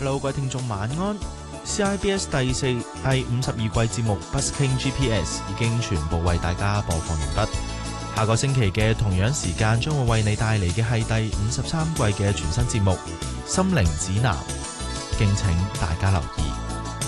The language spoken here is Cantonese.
Hello， 各位聽眾晚安。CIBS 第52季節目 Busking GPS 已經全部為大家播放完畢。下個星期嘅同樣時間將會為你帶嚟嘅係第53季嘅全新節目《心靈指南》，敬請大家留意。